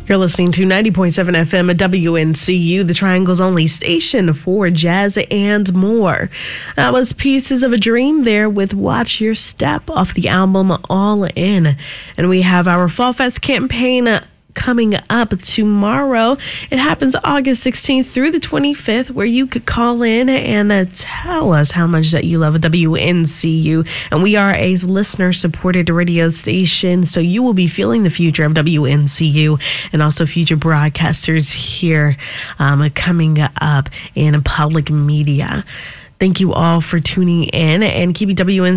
You're listening to 90.7 FM at WNCU, the Triangle's only station for jazz and more. That was Pieces of a Dream there with Watch Your Step off the album All In. And we have our Fall Fest campaign coming up tomorrow. It happens August 16th through the 25th, where you could call in and tell us how much that you love WNCU. And we are a listener-supported radio station, so you will be feeling the future of WNCU and also future broadcasters here coming up in public media. Thank you all for tuning in and keeping WNCU